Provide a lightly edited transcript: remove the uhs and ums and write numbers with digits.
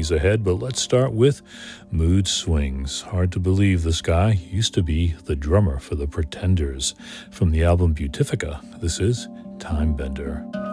goodies ahead, but let's start with Mood Swings. Hard to believe this guy used to be the drummer for the Pretenders. From the album Beautifica, this is Time Bender.